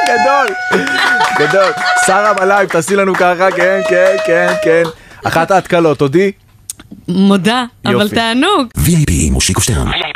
גדול, גדול. שרה בלייב, תעשי לנו ככה, כן, כן, כן, כן. אחת ההתקלות, תודי? מודה, אבל תענוג. VIP עם מושיקו שטרן.